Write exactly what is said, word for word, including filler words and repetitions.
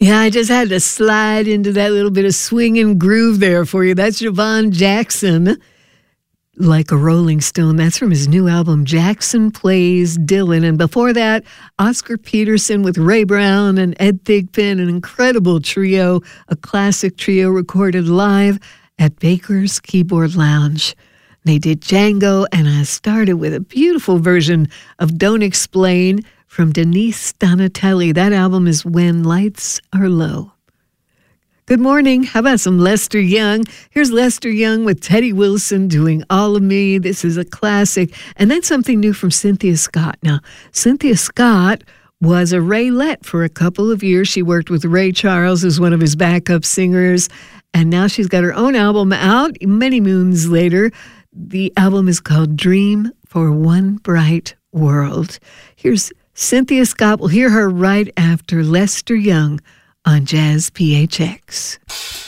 Yeah, I just had to slide into that little bit of swinging groove there for you. That's Javon Jackson, Like a Rolling Stone. That's from his new album, Jackson Plays Dylan. And before that, Oscar Peterson with Ray Brown and Ed Thigpen, an incredible trio, a classic trio recorded live at Baker's Keyboard Lounge. They did Django, and I started with a beautiful version of Don't Explain from Denise Donatelli. That album is When Lights Are Low. Good morning. How about some Lester Young? Here's Lester Young with Teddy Wilson doing All of Me. This is a classic. And then something new from Cynthia Scott. Now, Cynthia Scott was a Raylette for a couple of years. She worked with Ray Charles as one of his backup singers. And now she's got her own album out many moons later. The album is called Dream for One Bright World. Here's Cynthia Scott. We'll hear her right after Lester Young on Jazz P H X.